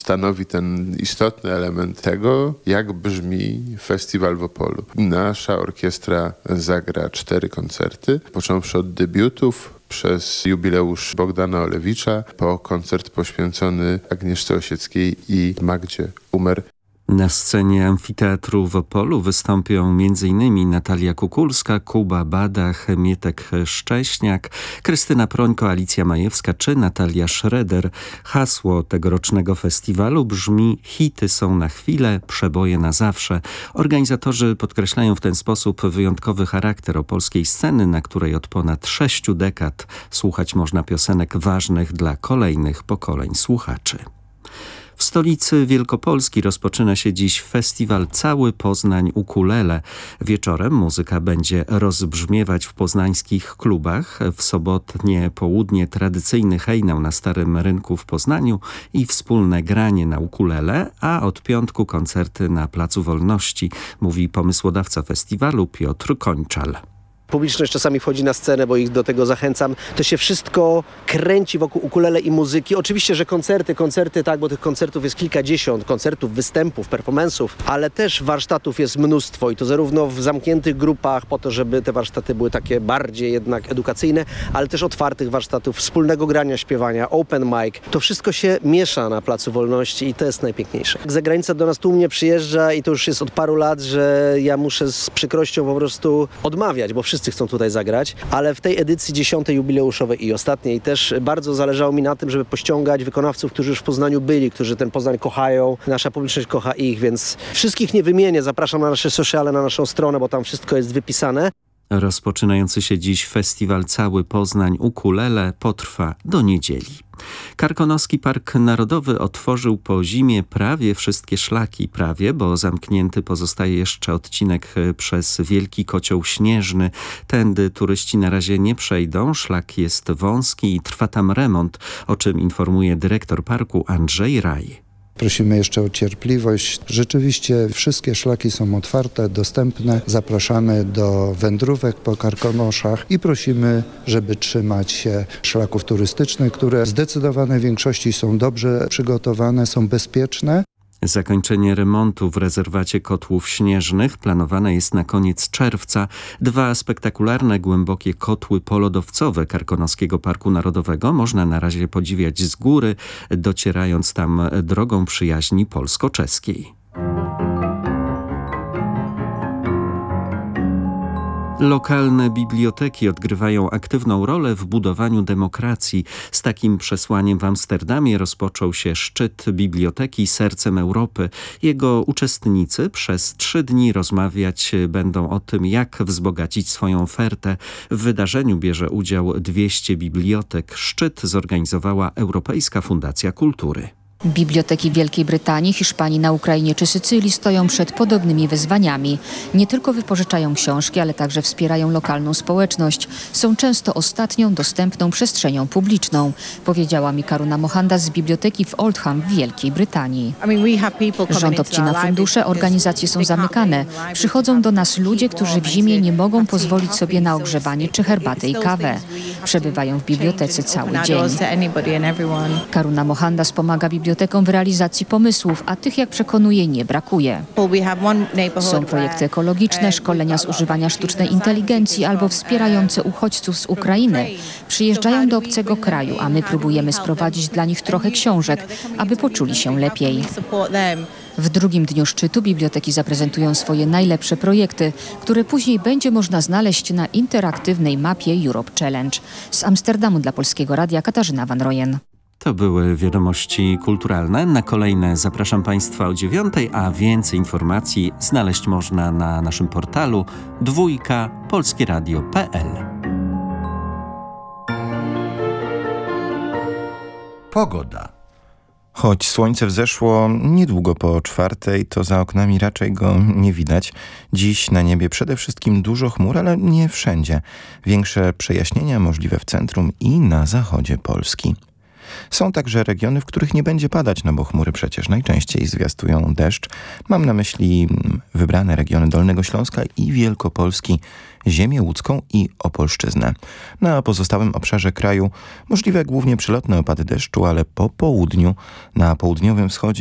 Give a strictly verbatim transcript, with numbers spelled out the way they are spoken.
stanowi ten istotny element tego, jak brzmi festiwal w Opolu. Nasza orkiestra zagra cztery koncerty, począwszy od debiutów, przez jubileusz Bogdana Olewicza, po koncert poświęcony Agnieszce Osieckiej i Magdzie Umer. Na scenie Amfiteatru w Opolu wystąpią m.in. Natalia Kukulska, Kuba Badach, Mietek Szcześniak, Krystyna Prońko, Alicja Majewska czy Natalia Schroeder. Hasło tegorocznego festiwalu brzmi: hity są na chwilę, przeboje na zawsze. Organizatorzy podkreślają w ten sposób wyjątkowy charakter opolskiej sceny, na której od ponad sześciu dekad słuchać można piosenek ważnych dla kolejnych pokoleń słuchaczy. W stolicy Wielkopolski rozpoczyna się dziś festiwal Cały Poznań Ukulele. Wieczorem muzyka będzie rozbrzmiewać w poznańskich klubach. W sobotnie południe tradycyjny hejnał na Starym Rynku w Poznaniu i wspólne granie na ukulele, a od piątku koncerty na Placu Wolności, mówi pomysłodawca festiwalu Piotr Kończal. Publiczność czasami wchodzi na scenę, bo ich do tego zachęcam. To się wszystko kręci wokół ukulele i muzyki. Oczywiście, że koncerty, koncerty, tak, bo tych koncertów jest kilkadziesiąt, koncertów, występów, performance'ów, ale też warsztatów jest mnóstwo i to zarówno w zamkniętych grupach, po to, żeby te warsztaty były takie bardziej jednak edukacyjne, ale też otwartych warsztatów, wspólnego grania, śpiewania, open mic. To wszystko się miesza na Placu Wolności i to jest najpiękniejsze. Zagranica do nas tu mnie przyjeżdża i to już jest od paru lat, że ja muszę z przykrością po prostu odmawiać, bo wszyscy chcą tutaj zagrać, ale w tej edycji dziesiątej jubileuszowej i ostatniej też bardzo zależało mi na tym, żeby pościągać wykonawców, którzy już w Poznaniu byli, którzy ten Poznań kochają, nasza publiczność kocha ich, więc wszystkich nie wymienię, zapraszam na nasze sociale, na naszą stronę, bo tam wszystko jest wypisane. Rozpoczynający się dziś festiwal Cały Poznań Ukulele potrwa do niedzieli. Karkonoski Park Narodowy otworzył po zimie prawie wszystkie szlaki. Prawie, bo zamknięty pozostaje jeszcze odcinek przez Wielki Kocioł Śnieżny. Tędy turyści na razie nie przejdą. Szlak jest wąski i trwa tam remont, o czym informuje dyrektor parku Andrzej Raj. Prosimy jeszcze o cierpliwość. Rzeczywiście wszystkie szlaki są otwarte, dostępne. Zapraszamy do wędrówek po Karkonoszach i prosimy, żeby trzymać się szlaków turystycznych, które w zdecydowanej większości są dobrze przygotowane, są bezpieczne. Zakończenie remontu w rezerwacie kotłów śnieżnych planowane jest na koniec czerwca. Dwa spektakularne, głębokie kotły polodowcowe Karkonoskiego Parku Narodowego można na razie podziwiać z góry, docierając tam drogą przyjaźni polsko-czeskiej. Lokalne biblioteki odgrywają aktywną rolę w budowaniu demokracji. Z takim przesłaniem w Amsterdamie rozpoczął się szczyt Biblioteki Sercem Europy. Jego uczestnicy przez trzy dni rozmawiać będą o tym, jak wzbogacić swoją ofertę. W wydarzeniu bierze udział dwieście bibliotek. Szczyt zorganizowała Europejska Fundacja Kultury. Biblioteki Wielkiej Brytanii, Hiszpanii, na Ukrainie czy Sycylii stoją przed podobnymi wyzwaniami. Nie tylko wypożyczają książki, ale także wspierają lokalną społeczność. Są często ostatnią dostępną przestrzenią publiczną, powiedziała mi Karuna Mohanda z biblioteki w Oldham w Wielkiej Brytanii. Rząd obcina fundusze, organizacje są zamykane. Przychodzą do nas ludzie, którzy w zimie nie mogą pozwolić sobie na ogrzewanie czy herbatę i kawę. Przebywają w bibliotece cały dzień. Karuna Mohanda wspomaga bibliotekom w realizacji pomysłów, a tych, jak przekonuje, nie brakuje. Są projekty ekologiczne, szkolenia z używania sztucznej inteligencji albo wspierające uchodźców z Ukrainy. Przyjeżdżają do obcego kraju, a my próbujemy sprowadzić dla nich trochę książek, aby poczuli się lepiej. W drugim dniu szczytu biblioteki zaprezentują swoje najlepsze projekty, które później będzie można znaleźć na interaktywnej mapie Europe Challenge. Z Amsterdamu dla Polskiego Radia Katarzyna Van Rojen. To były wiadomości kulturalne. Na kolejne zapraszam Państwa o dziewiątej, a więcej informacji znaleźć można na naszym portalu dwójka polskieradio kropka p l. Pogoda. Choć słońce wzeszło niedługo po czwartej, to za oknami raczej go nie widać. Dziś na niebie przede wszystkim dużo chmur, ale nie wszędzie. Większe przejaśnienia możliwe w centrum i na zachodzie Polski. Są także regiony, w których nie będzie padać, no bo chmury przecież najczęściej zwiastują deszcz. Mam na myśli wybrane regiony Dolnego Śląska i Wielkopolski, ziemię łódzką i Opolszczyznę. Na pozostałym obszarze kraju możliwe głównie przelotne opady deszczu, ale po południu na południowym wschodzie